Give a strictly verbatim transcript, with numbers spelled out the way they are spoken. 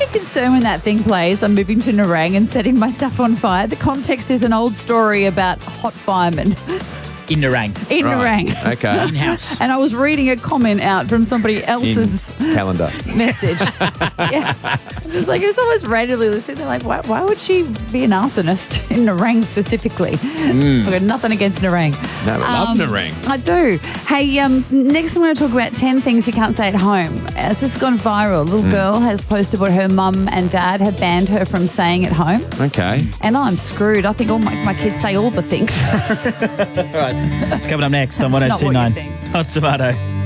concerned when that thing plays. I'm moving to Nerang and setting my stuff on fire. The context is an old story about hot firemen. In Nerang. In Right. Nerang. Okay. In-house. And I was reading a comment out from somebody else's In calendar. message. Yeah. I'm just like, it was almost randomly listening. They're like, why, why would she be an arsonist in Nerang specifically? Mm. I've got nothing against Nerang. No, I love Um, Nerang. I do. Hey, um, next I'm going to talk about ten things you can't say at home. As this has gone viral, a little Mm. girl has posted what her mum and dad have banned her from saying at home. Okay. And I'm screwed. I think all my, my kids say all the things. All right. It's coming up next on That's not what you one oh two point nine think. Hot Tomato.